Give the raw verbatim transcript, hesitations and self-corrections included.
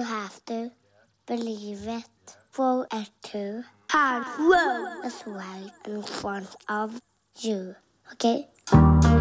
have to believe it for it to hard work is right in front of you. Okay?